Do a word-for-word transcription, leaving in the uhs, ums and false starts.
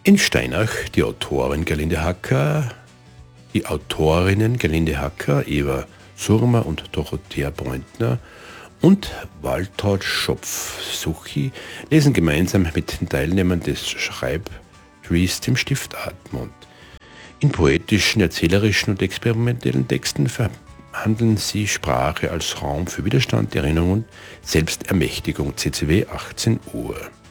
In Steinach die Autorin Gerlinde Hacker, die Autorinnen Gerlinde Hacker, Eva Surma und Dorothea Breuntner und Waltraud Schopf-Suchi lesen gemeinsam mit den Teilnehmern des Schreibtrees dem Stift Admont. In poetischen, erzählerischen und experimentellen Texten verhandeln sie Sprache als Raum für Widerstand, Erinnerung und Selbstermächtigung. C C W achtzehn Uhr.